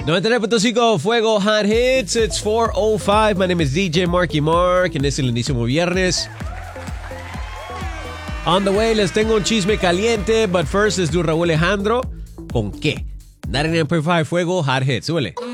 99.5 Fuego Hot Hits. It's 4:05. My name is DJ Marky Mark. En este lindísimo viernes. On the way, les tengo un chisme caliente. But first, les do Raúl Alejandro. ¿Con qué? 99.5 Fuego Hot Hits. Súbele.